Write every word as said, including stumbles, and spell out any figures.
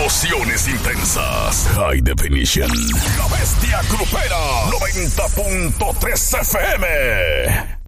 Emociones intensas. High definition. La bestia grupera. noventa punto tres F M.